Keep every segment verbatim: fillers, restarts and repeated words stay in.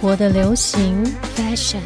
活的流行 fashion，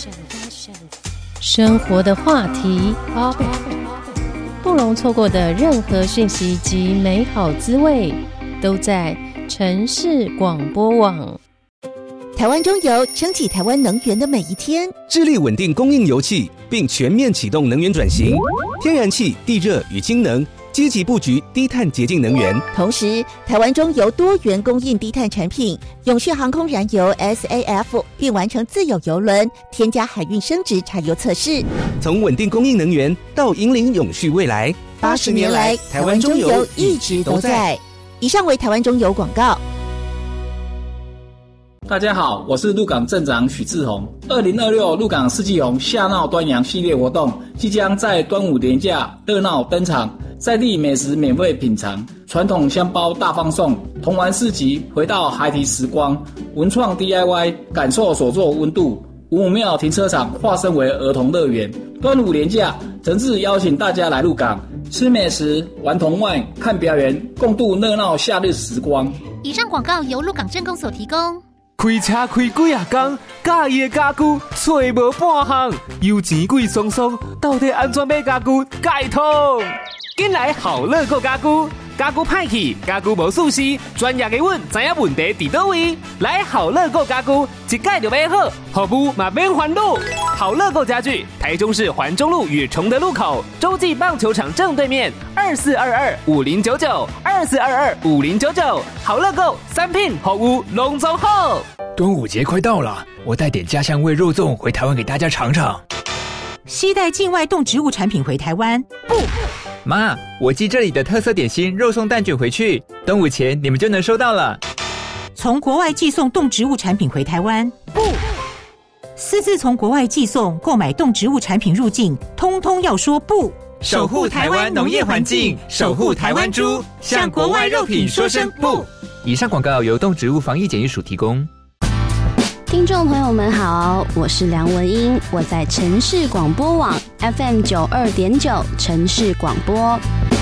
生活的话题 topic， 不容错过的任何讯息及美好滋味，都在城市广播网。 台湾中油撑起台湾能源的每一天， 致力稳定供应油气，并全面启动能源转型，天然气、地热与氢能，积极布局低碳洁净能源。 同时，台湾中油多元供应低碳产品，永续航空燃油 S A F 并完成自有油轮添加海运升值柴油测试。 从稳定供应能源到引领永续未来， 八十年来，台湾中油一直都在。以上为台湾中油广告。 大家好，我是鹿港镇长许志宏。二零二六鹿港四季红夏闹端阳系列活动即将在端午连假热闹登场，在地美食免费品尝，传统香包大放送，童玩市集回到孩提时光，文创 D I Y 感受手作温度，五武庙停车场化身为儿童乐园。端午连假，诚挚邀请大家来鹿港吃美食、玩童玩、看表演，共度热闹夏日时光。 以上广告由鹿港镇公所提供。 开车开几啊天，介意的家具找无半项，油钱贵松松，到底安怎买家具解通？紧来好乐购家具，家具歹去，家具无舒适，专业的阮知影问题伫倒位。来好乐购家具，一解就买好，服务嘛免烦恼。好乐购家具，台中市环中路与崇德路口，洲际棒球场正对面，二四二二五零九九，二四二二五零九九。好乐购，三品服务拢总好。 端午节快到了，我带点家乡味肉粽回台湾给大家尝尝。 携带境外动植物产品回台湾，不。 妈，我寄这里的特色点心肉松蛋卷回去，端午前你们就能收到了。 从国外寄送动植物产品回台湾，不。私自从国外寄送、购买动植物产品入境，通通要说不。 守护台湾农业环境，守护台湾猪，向国外肉品说声不。以上广告由动植物防疫检疫署提供。 听众朋友们好，我是梁文音，我在城市广播网 F M 九二点九城市广播。